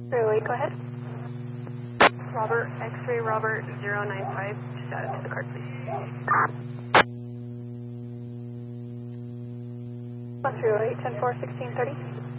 308, go ahead. Robert, X-ray Robert 095, just add it to the card, please. 1308, 10-4, 1630.